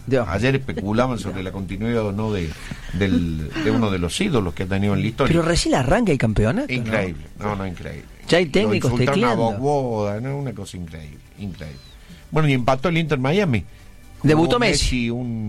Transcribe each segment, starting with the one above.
Ayer especulaban sobre la continuidad o no de uno de los ídolos que ha tenido en la historia. Pero recién arranca el campeonato. Increíble, no, increíble. Ya hay técnicos tecleando. Una cosa increíble. Bueno, y empató el Inter Miami. Debutó Messi.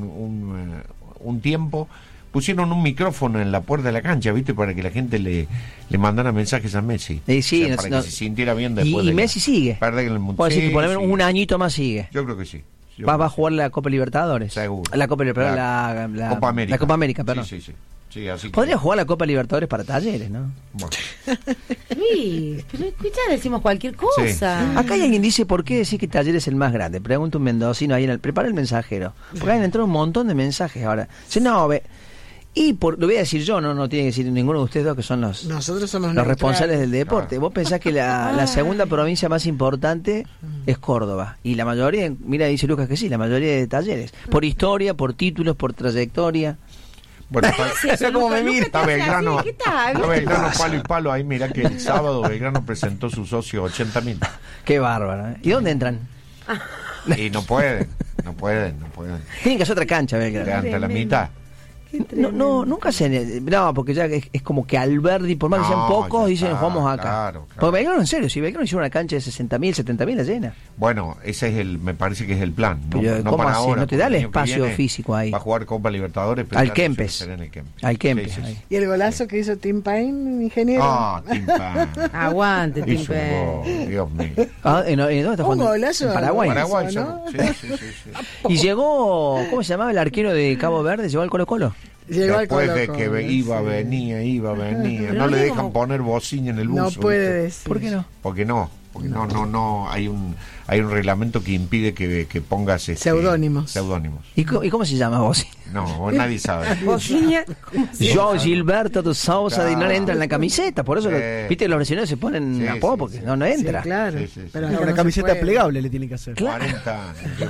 Un tiempo. Pusieron un micrófono en la puerta de la cancha, ¿viste? Para que la gente le mandara mensajes a Messi. Sí, para que se sintiera bien después. Y Messi sigue. Puede decir que por lo menos un añito más sigue. Yo creo que sí. Va a jugar la Copa Libertadores. Seguro. La Copa Libertadores, la Copa América. La Copa América, perdón. Sí, así podría jugar la Copa Libertadores para Talleres, ¿no? Bueno. Luis, pero escuchá, decimos cualquier cosa. Sí. Acá hay alguien dice, ¿por qué decís que Talleres es el más grande? Pregunta un mendocino ahí prepara el mensajero. Porque han entrado un montón de mensajes ahora. Dice, lo voy a decir yo, no tiene que decir ninguno de ustedes dos que son nosotros somos los responsables del deporte. Vos pensás que la segunda provincia más importante es Córdoba, y la mayoría, mira, dice Lucas que sí, la mayoría de Talleres, por historia, por títulos, por trayectoria. Bueno, como me mira. Está Belgrano, palo y palo. Ahí mirá que el sábado Belgrano presentó su socio 80.000. Qué bárbaro, ¿eh? ¿Y dónde entran? Y no pueden. Tienen que hacer otra cancha, Belgrano. Ante la mitad. Nunca se... No, porque ya es como que Alberdi, por más que sean pocos, dicen jugamos acá. Claro. Porque Belgrano, en serio, si Belgrano hicieron una cancha de 60.000, 70.000 la llena. Bueno, ese es me parece que es el plan. No para ahora. No te da el espacio físico ahí. Va a jugar Copa Libertadores. Al Kempes. Al Kempes. Sí. ¿Y el golazo que hizo Tim Payne, ingeniero? Tim Payne. Aguante, Tim Payne. Dios mío. ¿Dónde está jugando? Un golazo. En Paraguay. ¿No? Sí. Y llegó, ¿cómo se llamaba el arquero de Cabo Verde? Llegó al Colo-Colo. Después de que venía. No le dejan poner bocina en el buzo. No puede decir. ¿Por qué no? Porque no. Hay un reglamento que impide que pongas seudónimos. ¿Y cómo se llama bocina? No, nadie sabe. Bocina. Yo, Gilberto de Sousa, y no le entra en la camiseta. Por eso, viste, los brasileños se ponen apodo porque no entra. Sí, claro. Pero una camiseta plegable le tiene que hacer. 40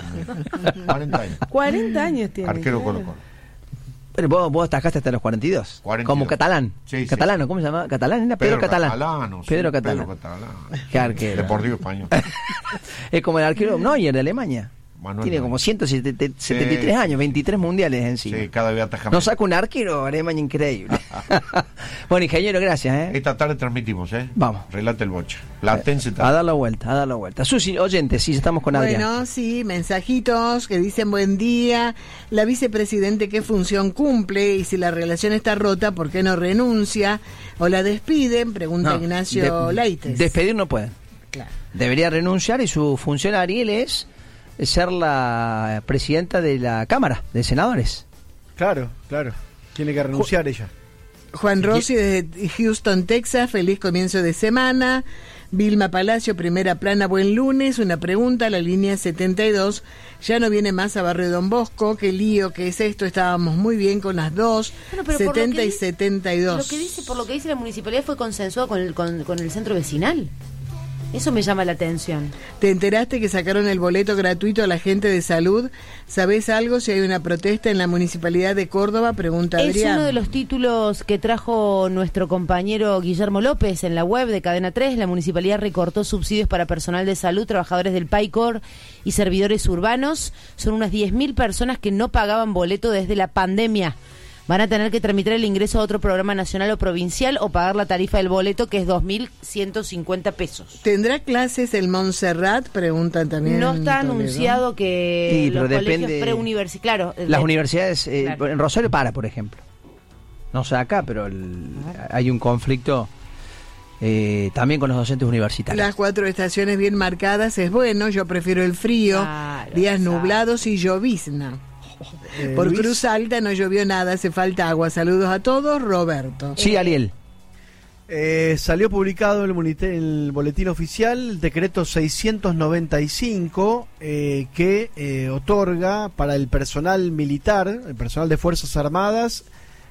años. 40 años tiene. Arquero Colo-Colo. Pero vos atajaste hasta los 42. Como Catalán. Sí. Catalano, ¿cómo se llama? ¿Catalán? Era Pedro Catalán. Pedro Catalán. Qué arquero. Deportivo Español. Es como el arquero Neuer de Alemania. Tiene como 173 años, 23 mundiales encima. Sí, cada vez ataja. No saca un arquero, Alemania increíble. Bueno, ingeniero, gracias. Esta tarde transmitimos, Vamos. Relata el Bocha. Platense a dar la vuelta. Susi, oyentes, sí, estamos con Adrián. Bueno, sí, mensajitos que dicen buen día. La vicepresidente, ¿qué función cumple? Y si la relación está rota, ¿por qué no renuncia? ¿O la despiden? Pregunta Ignacio Leites. Despedir no pueden. Claro. Debería renunciar y su función, Ariel, es ser la presidenta de la Cámara de Senadores. Claro. Tiene que renunciar ella. Juan Rossi desde Houston, Texas, feliz comienzo de semana. Vilma Palacio, primera plana, buen lunes. Una pregunta, la línea 72 ya no viene más a Barrio Don Bosco. Qué lío, ¿qué es esto? Estábamos muy bien con las dos, 70 y 72. Por lo que dice la municipalidad fue consensuado con el centro vecinal. Eso me llama la atención. ¿Te enteraste que sacaron el boleto gratuito a la gente de salud? ¿Sabés algo si hay una protesta en la Municipalidad de Córdoba? Pregunta Adrián. Es uno de los títulos que trajo nuestro compañero Guillermo López en la web de Cadena 3. La Municipalidad recortó subsidios para personal de salud, trabajadores del PAICOR y servidores urbanos. Son unas 10.000 personas que no pagaban boleto desde la pandemia. Van a tener que tramitar el ingreso a otro programa nacional o provincial o pagar la tarifa del boleto, que es 2.150 pesos. ¿Tendrá clases el Montserrat? Preguntan también. No está anunciado que los colegios preuniversitarios... Claro. Las universidades, en Rosario por ejemplo. No sé acá, pero hay un conflicto también con los docentes universitarios. Las 4 estaciones bien marcadas es bueno, yo prefiero el frío, días nublados y llovizna. Por Luis. Cruz Alta no llovió nada, hace falta agua. Saludos a todos, Roberto. Sí, Ariel. Salió publicado en el boletín oficial el decreto 695 que otorga para el personal militar, el personal de Fuerzas Armadas,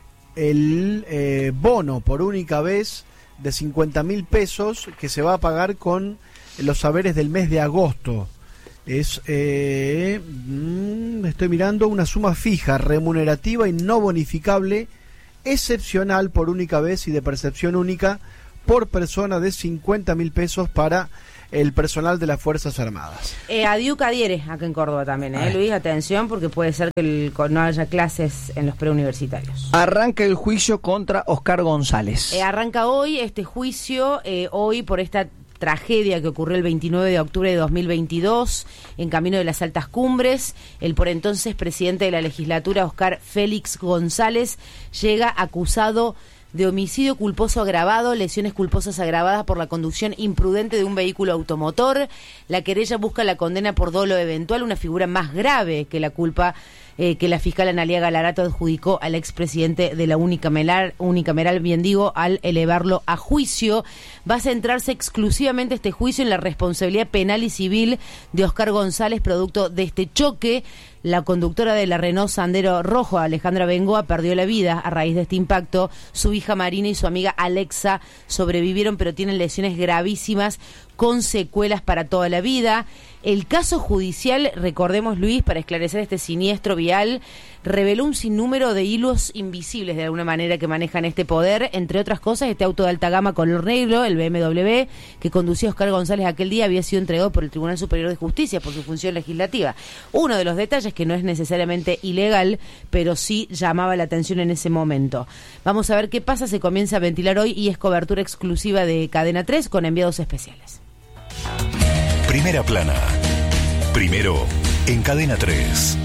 el bono por única vez de 50.000 pesos que se va a pagar con los saberes del mes de agosto. Es, estoy mirando, una suma fija, remunerativa y no bonificable, excepcional por única vez y de percepción única por persona de 50.000 pesos para el personal de las Fuerzas Armadas. Adiuk adhiere acá en Córdoba también, Luis, atención, porque puede ser que no haya clases en los preuniversitarios. Arranca el juicio contra Oscar González. Arranca hoy este juicio, hoy por esta tragedia que ocurrió el 29 de octubre de 2022 en camino de las Altas Cumbres. El por entonces presidente de la legislatura, Oscar Félix González, llega acusado de homicidio culposo agravado, lesiones culposas agravadas por la conducción imprudente de un vehículo automotor. La querella busca la condena por dolo eventual, una figura más grave que la culpa que la fiscal Analía Galarato adjudicó al expresidente de la unicameral, bien digo, al elevarlo a juicio. Va a centrarse exclusivamente este juicio en la responsabilidad penal y civil de Oscar González, producto de este choque. La conductora de la Renault Sandero Rojo, Alejandra Bengoa, perdió la vida a raíz de este impacto. Su hija Marina y su amiga Alexa sobrevivieron, pero tienen lesiones gravísimas con secuelas para toda la vida. El caso judicial, recordemos, Luis, para esclarecer este siniestro vial, reveló un sinnúmero de hilos invisibles de alguna manera que manejan este poder, entre otras cosas este auto de alta gama color negro, el BMW, que conducía Oscar González aquel día, había sido entregado por el Tribunal Superior de Justicia por su función legislativa. Uno de los detalles que no es necesariamente ilegal, pero sí llamaba la atención en ese momento. Vamos a ver qué pasa, se comienza a ventilar hoy y es cobertura exclusiva de Cadena 3 con enviados especiales. Primera plana. Primero en Cadena 3.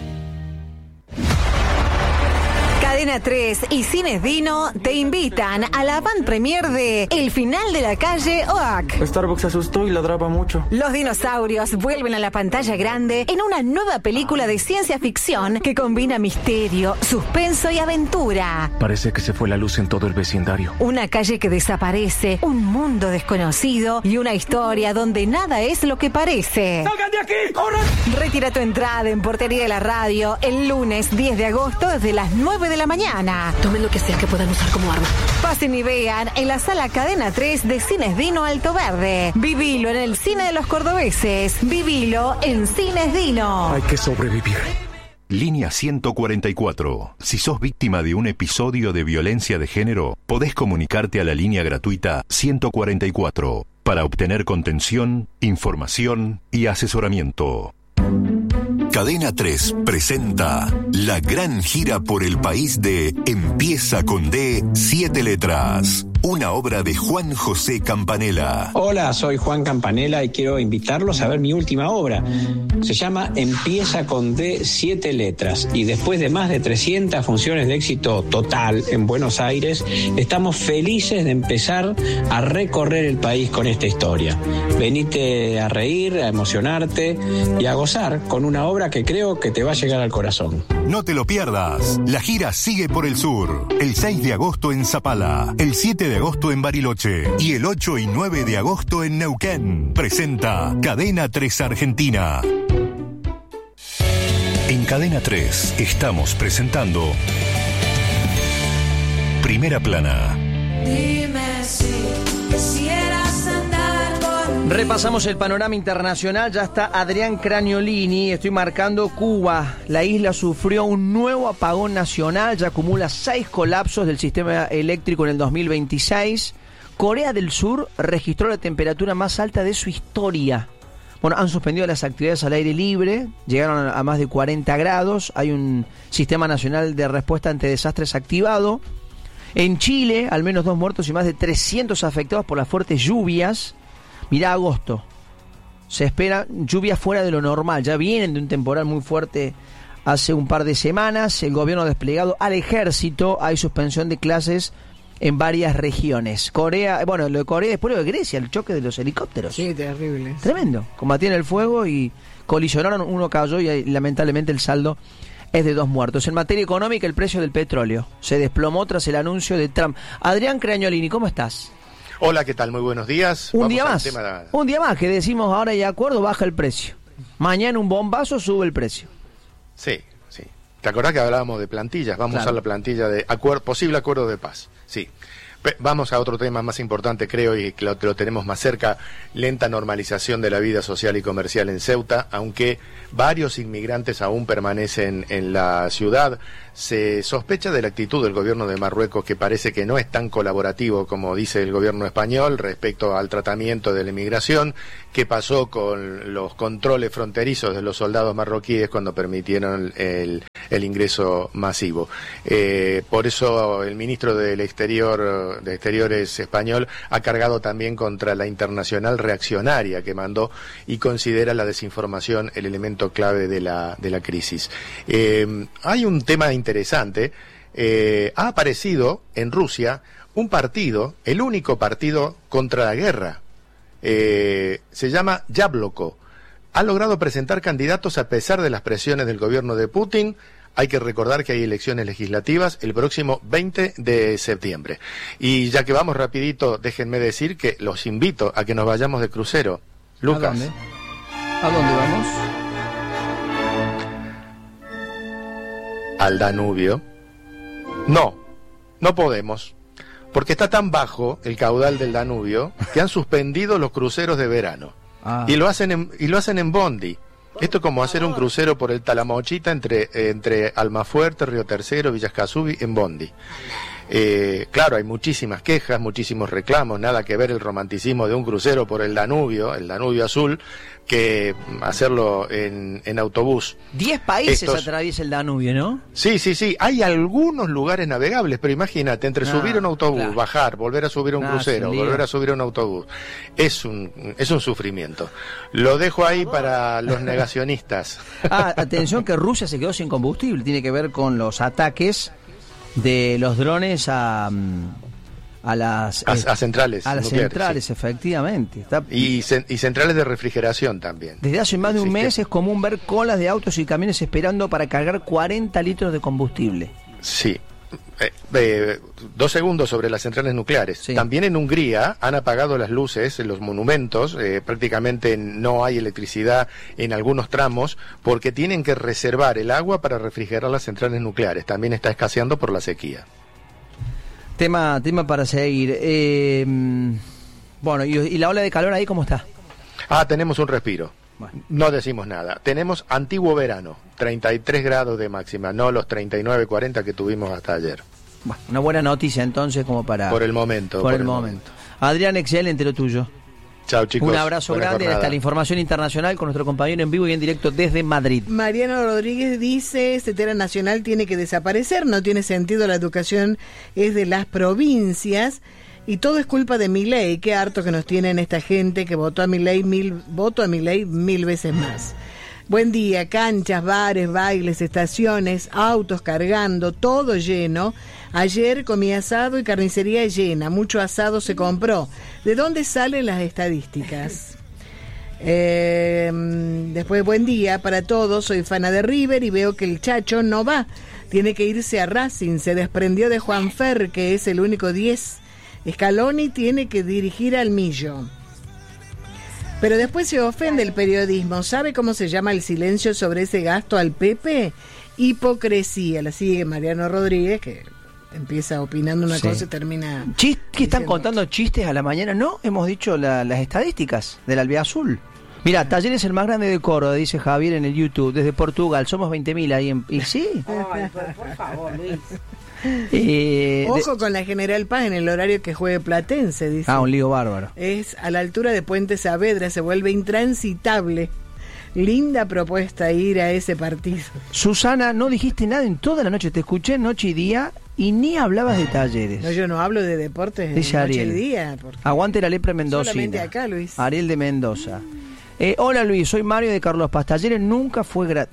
Cadena 3 y Cines Dino te invitan a la van premier de El final de la calle Oak. Starbucks se asustó y ladraba mucho. Los dinosaurios vuelven a la pantalla grande en una nueva película de ciencia ficción que combina misterio, suspenso y aventura. Parece que se fue la luz en todo el vecindario. Una calle que desaparece, un mundo desconocido y una historia donde nada es lo que parece. ¡Salgan de aquí! ¡Corran! Retira tu entrada en Portería de la Radio el lunes 10 de agosto desde las 9 de la mañana. Tomen lo que sea que puedan usar como arma. Pasen y vean en la sala Cadena 3 de Cines Dino Alto Verde. Vivilo en el cine de los cordobeses. Vivilo en Cines Dino. Hay que sobrevivir. Línea 144. Si sos víctima de un episodio de violencia de género, podés comunicarte a la línea gratuita 144 para obtener contención, información y asesoramiento. Cadena 3 presenta la gran gira por el país de Empieza con D, 7 letras. Una obra de Juan José Campanella. Hola, soy Juan Campanella y quiero invitarlos a ver mi última obra. Se llama Empieza con D, 7 letras. Y después de más de 300 funciones de éxito total en Buenos Aires, estamos felices de empezar a recorrer el país con esta historia. Venite a reír, a emocionarte y a gozar con una obra que creo que te va a llegar al corazón. No te lo pierdas. La gira sigue por el sur. El 6 de agosto en Zapala, el 7 de agosto en Bariloche y el 8 y 9 de agosto en Neuquén. Presenta Cadena 3 Argentina. En Cadena 3 estamos presentando Primera Plana. Dime si quisieras andar conmigo. Repasamos el panorama internacional, ya está Adrián Craniolini, estoy marcando Cuba. La isla sufrió un nuevo apagón nacional, ya acumula 6 colapsos del sistema eléctrico en el 2026. Corea del Sur registró la temperatura más alta de su historia. Bueno, han suspendido las actividades al aire libre, llegaron a más de 40 grados, hay un sistema nacional de respuesta ante desastres activado. En Chile, al menos 2 muertos y más de 300 afectados por las fuertes lluvias. Mirá agosto, se espera lluvias fuera de lo normal, ya vienen de un temporal muy fuerte hace un par de semanas. El gobierno ha desplegado al ejército, hay suspensión de clases en varias regiones. Corea, bueno, lo de Corea, después lo de Grecia, el choque de los helicópteros. Sí, terrible. Tremendo, combatían el fuego y colisionaron, uno cayó y lamentablemente el saldo es de 2 muertos. En materia económica, el precio del petróleo se desplomó tras el anuncio de Trump. Adrián Craniolini, ¿cómo estás? Hola, ¿qué tal? Muy buenos días. Un día más que decimos ahora y acuerdo, baja el precio. Mañana un bombazo, sube el precio. Sí, ¿Te acordás que hablábamos de plantillas? Vamos a usar la plantilla de posible acuerdo de paz. Sí. Vamos a otro tema más importante, creo, y que lo tenemos más cerca: lenta normalización de la vida social y comercial en Ceuta, aunque varios inmigrantes aún permanecen en la ciudad. Se sospecha de la actitud del gobierno de Marruecos, que parece que no es tan colaborativo como dice el gobierno español respecto al tratamiento de la inmigración. ¿Qué pasó con los controles fronterizos de los soldados marroquíes cuando permitieron el ingreso masivo? Por eso el ministro de Exteriores español ha cargado también contra la internacional reaccionaria que mandó y considera la desinformación el elemento clave de la crisis. Hay un tema interesante. Ha aparecido en Rusia un partido, el único partido contra la guerra. Se llama Yabloko. Ha logrado presentar candidatos a pesar de las presiones del gobierno de Putin. Hay que recordar que hay elecciones legislativas el próximo 20 de septiembre. Y ya que vamos rapidito, déjenme decir que los invito a que nos vayamos de crucero. Lucas. ¿A dónde vamos? Al Danubio. No podemos, porque está tan bajo el caudal del Danubio que han suspendido los cruceros de verano. Y lo hacen en bondi. Esto es como hacer un crucero por el Talamochita entre Almafuerte, Río Tercero, Villa Escazú en bondi. Claro, hay muchísimas quejas, muchísimos reclamos, nada que ver el romanticismo de un crucero por el Danubio azul, que hacerlo en autobús. 10 países atraviesa el Danubio, ¿no? Sí, hay algunos lugares navegables, pero imagínate, entre subir a un autobús, bajar, volver a subir a un crucero, volver a subir a un autobús, es un sufrimiento. Lo dejo ahí para los negacionistas. Atención que Rusia se quedó sin combustible, tiene que ver con los ataques de los drones a las centrales a las nucleares, centrales, sí. Efectivamente. Y centrales de refrigeración también. Desde hace más de un mes es común ver colas de autos y camiones esperando para cargar 40 litros de combustible. Sí. 2 segundos sobre las centrales nucleares. Sí. También en Hungría han apagado las luces en los monumentos, prácticamente no hay electricidad en algunos tramos porque tienen que reservar el agua para refrigerar las centrales nucleares. También está escaseando por la sequía. Tema para seguir. Bueno, ¿y la ola de calor ahí cómo está? Tenemos un respiro. Bueno. No decimos nada. Tenemos antiguo verano, 33 grados de máxima, no los 39, 40 que tuvimos hasta ayer. Bueno, una buena noticia entonces como para... Por el momento. Por el momento. Adrián, excelente lo tuyo. Chao, chicos. Un abrazo grande. Hasta la información internacional con nuestro compañero en vivo y en directo desde Madrid. Mariano Rodríguez dice: Cetera Nacional tiene que desaparecer, no tiene sentido, la educación es de las provincias. Y todo es culpa de Milei, qué harto que nos tienen esta gente que votó a Milei mil veces más. Buen día, canchas, bares, bailes, estaciones, autos cargando, todo lleno. Ayer comí asado y carnicería llena, mucho asado se compró. ¿De dónde salen las estadísticas? Después, buen día para todos, soy fana de River y veo que el Chacho no va. Tiene que irse a Racing, se desprendió de Juanfer, que es el único 10. Scaloni tiene que dirigir al Millo. Pero después se ofende el periodismo. ¿Sabe cómo se llama el silencio sobre ese gasto al Pepe? Hipocresía. La sigue Mariano Rodríguez, que empieza opinando una cosa y termina... ¿Qué están contando chistes a la mañana? No, hemos dicho las estadísticas del albiazul. Mira, Talleres el más grande de Córdoba, dice Javier en el YouTube, desde Portugal. Somos 20.000 ahí en... ¿Y sí? Ay, por favor, Luis. Ojo con la General Paz en el horario que juegue Platense, dice. Un lío bárbaro. Es a la altura de Puente Saavedra, se vuelve intransitable. Linda propuesta ir a ese partido. Susana, no dijiste nada en toda la noche, te escuché noche y día y ni hablabas de Talleres. No, yo no hablo de deportes dice noche Ariel. y día. Aguante la lepra mendocina. Solamente acá, Luis. Ariel de Mendoza. Hola Luis, soy Mario de Carlos Paz. Talleres nunca fue gratis.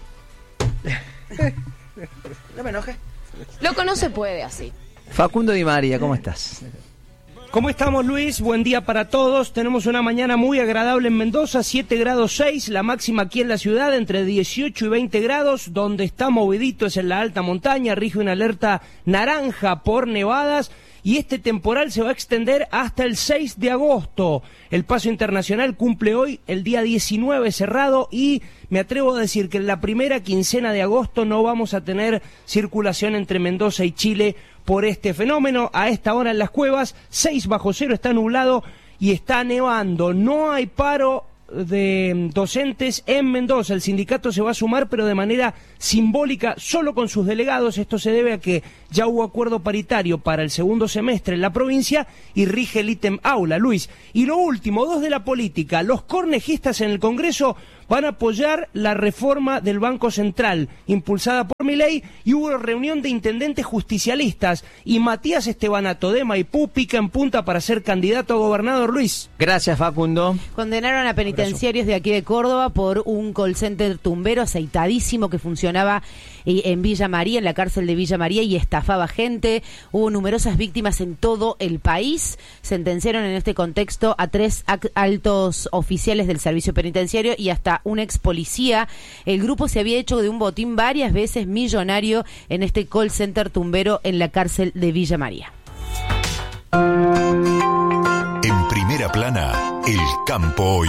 No me enojes. Loco, no se puede así. Facundo Di María, ¿cómo estás? ¿Cómo estamos, Luis? Buen día para todos. Tenemos una mañana muy agradable en Mendoza, 7 grados 6, la máxima aquí en la ciudad, entre 18 y 20 grados. Donde está movidito es en la alta montaña, rige una alerta naranja por nevadas. y este temporal se va a extender hasta el 6 de agosto. El paso internacional cumple hoy el día 19 cerrado y me atrevo a decir que en la primera quincena de agosto no vamos a tener circulación entre Mendoza y Chile por este fenómeno. A esta hora en las cuevas, 6 bajo cero, está nublado y está nevando. No hay paro de docentes en Mendoza. El sindicato se va a sumar, pero de manera simbólica, solo con sus delegados. Esto se debe a que ya hubo acuerdo paritario para el segundo semestre en la provincia y rige el ítem aula, Luis. Y lo último, 2 de la política. Los cornejistas en el Congreso van a apoyar la reforma del Banco Central, impulsada por Milei, y hubo reunión de intendentes justicialistas, y Matías Estebanato de Maipú pica en punta para ser candidato a gobernador, Luis. Gracias, Facundo. Condenaron a penitenciarios de aquí de Córdoba por un call center tumbero aceitadísimo que funcionaba en Villa María, en la cárcel de Villa María, y estafaba gente. Hubo numerosas víctimas en todo el país. Sentenciaron en este contexto a 3 altos oficiales del servicio penitenciario y hasta un ex policía. El grupo se había hecho de un botín varias veces millonario en este call center tumbero en la cárcel de Villa María. En Primera Plana, el campo hoy.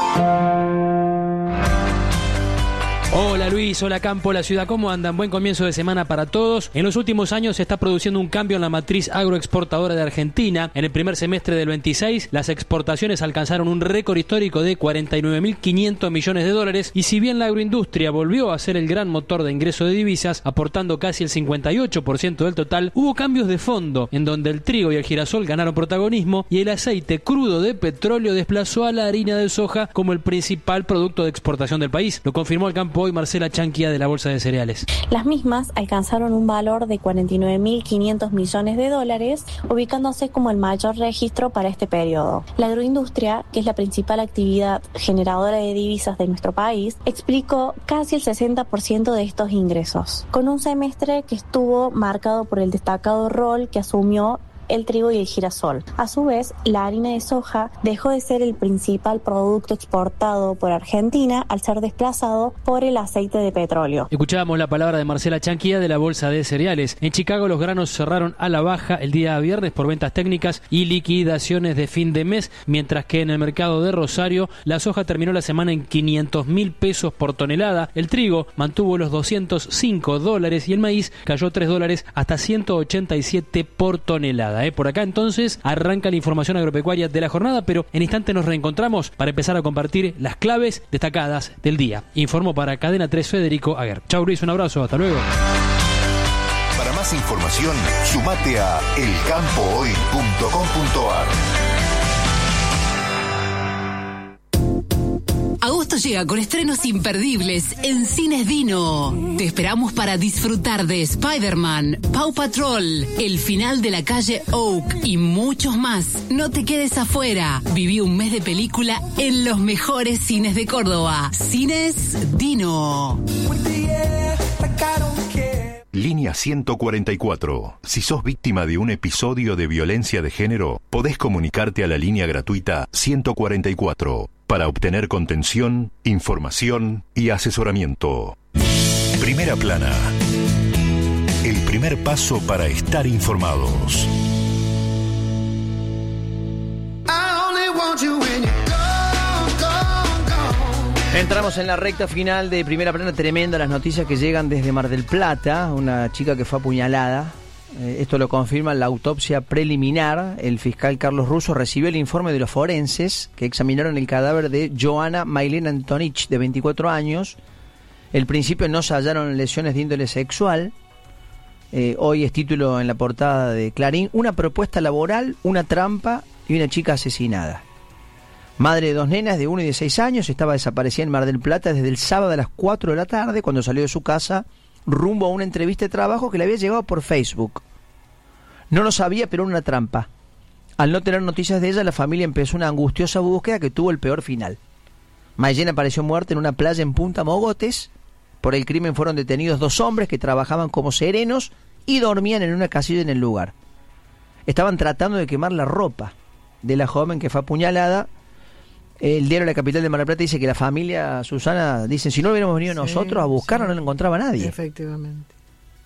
Hola Luis, hola Campo, la ciudad, ¿cómo andan? Buen comienzo de semana para todos. En los últimos años se está produciendo un cambio en la matriz agroexportadora de Argentina. En el primer semestre del 26, las exportaciones alcanzaron un récord histórico de 49.500 millones de dólares, y si bien la agroindustria volvió a ser el gran motor de ingreso de divisas, aportando casi el 58% del total, hubo cambios de fondo, en donde el trigo y el girasol ganaron protagonismo y el aceite crudo de petróleo desplazó a la harina de soja como el principal producto de exportación del país. Lo confirmó el Campo hoy Marcela Chanquia de la Bolsa de Cereales. Las mismas alcanzaron un valor de 49.500 millones de dólares, ubicándose como el mayor registro para este periodo. La agroindustria, que es la principal actividad generadora de divisas de nuestro país, explicó casi el 60% de estos ingresos, con un semestre que estuvo marcado por el destacado rol que asumió el trigo y el girasol. A su vez, la harina de soja dejó de ser el principal producto exportado por Argentina al ser desplazado por el aceite de petróleo. Escuchábamos la palabra de Marcela Chanquia de la Bolsa de Cereales. En Chicago los granos cerraron a la baja el día viernes por ventas técnicas y liquidaciones de fin de mes, mientras que en el mercado de Rosario la soja terminó la semana en 500.000 pesos por tonelada, el trigo mantuvo los $205 y el maíz cayó $3 hasta 187 por tonelada. Por acá entonces arranca la información agropecuaria de la jornada, pero en instante nos reencontramos para empezar a compartir las claves destacadas del día. Informo para Cadena 3 Federico Aguer. Chau Luis, un abrazo, hasta luego. Para más información, sumate a elcampohoy.com.ar. Agosto llega con estrenos imperdibles en Cines Dino. Te esperamos para disfrutar de Spider-Man, Paw Patrol, El final de la calle Oak y muchos más. No te quedes afuera. Viví un mes de película en los mejores cines de Córdoba. Cines Dino. Línea 144. Si sos víctima de un episodio de violencia de género, podés comunicarte a la línea gratuita 144 para obtener contención, información y asesoramiento. Primera Plana. El primer paso para estar informados. Entramos en la recta final de Primera Plana. Tremenda las noticias que llegan desde Mar del Plata. Una chica que fue apuñalada. Esto lo confirma la autopsia preliminar. El fiscal Carlos Russo recibió el informe de los forenses que examinaron el cadáver de Joana Mailén Antonich, de 24 años. Al principio no se hallaron lesiones de índole sexual. Hoy es título en la portada de Clarín: una propuesta laboral, una trampa y una chica asesinada. Madre de 2 nenas de 1 y de 6 años, estaba desaparecida en Mar del Plata desde el sábado a las 4 de la tarde, cuando salió de su casa rumbo a una entrevista de trabajo que le había llegado por Facebook. No lo sabía, pero era una trampa. Al no tener noticias de ella, la familia empezó una angustiosa búsqueda que tuvo el peor final. Mailén apareció muerta en una playa en Punta Mogotes. Por el crimen fueron detenidos 2 hombres que trabajaban como serenos y dormían en una casilla en el lugar. Estaban tratando de quemar la ropa de la joven que fue apuñalada. El diario La Capital de Mar del Plata dice que la familia, Susana, dicen, si no hubiéramos venido nosotros a buscarla, no la encontraba nadie. Efectivamente.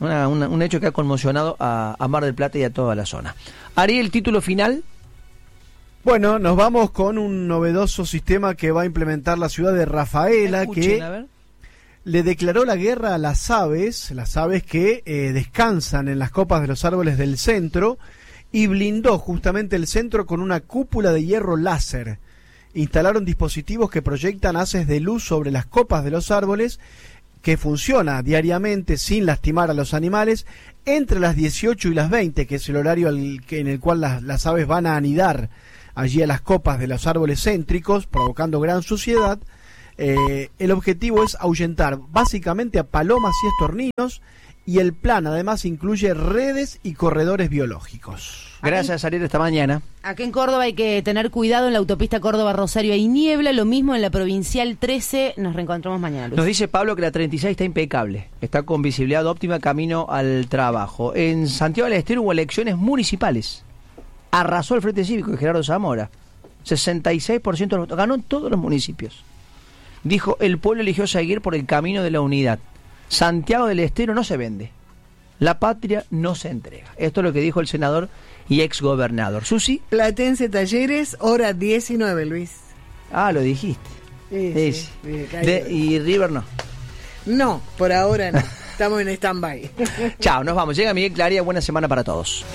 Un hecho que ha conmocionado a Mar del Plata y a toda la zona. Ariel, título final. Bueno, nos vamos con un novedoso sistema que va a implementar la ciudad de Rafaela, que le declaró la guerra a las aves que descansan en las copas de los árboles del centro, y blindó justamente el centro con una cúpula de hierro láser. Instalaron dispositivos que proyectan haces de luz sobre las copas de los árboles, que funciona diariamente sin lastimar a los animales, entre las 18 y las 20, que es el horario en el cual las aves van a anidar allí a las copas de los árboles céntricos, provocando gran suciedad. El objetivo es ahuyentar básicamente a palomas y estorninos, y el plan además incluye redes y corredores biológicos. Gracias, Ariel, esta mañana. Acá en Córdoba hay que tener cuidado, en la autopista Córdoba-Rosario hay niebla, lo mismo en la Provincial 13. Nos reencontramos mañana, Luis. Nos dice Pablo que la 36 está impecable, está con visibilidad óptima camino al trabajo. En Santiago del Estero hubo elecciones municipales. Arrasó el Frente Cívico de Gerardo Zamora. 66% de los votos. Ganó en todos los municipios. Dijo, el pueblo eligió seguir por el camino de la unidad. Santiago del Estero no se vende. La patria no se entrega. Esto es lo que dijo el senador y exgobernador. Susi. Platense Talleres, hora 19, Luis. Ah, lo dijiste. Sí. ¿Y River no? No, por ahora no. Estamos en stand-by. Chao, nos vamos. Llega Miguel Claría. Buena semana para todos.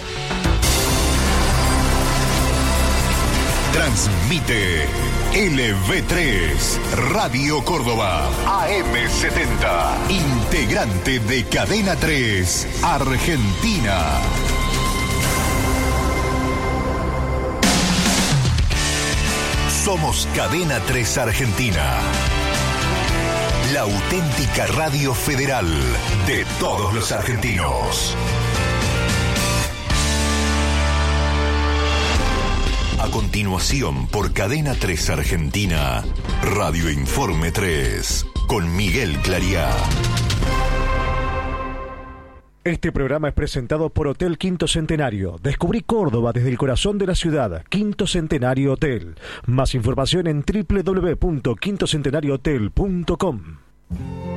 Transmite LV3 Radio Córdoba AM70, integrante de Cadena 3 Argentina. Somos Cadena 3 Argentina, la auténtica radio federal de todos los argentinos. A continuación, por Cadena 3 Argentina, Radio Informe 3, con Miguel Claría. Este programa es presentado por Hotel Quinto Centenario. Descubrí Córdoba desde el corazón de la ciudad. Quinto Centenario Hotel. Más información en www.quintocentenariohotel.com.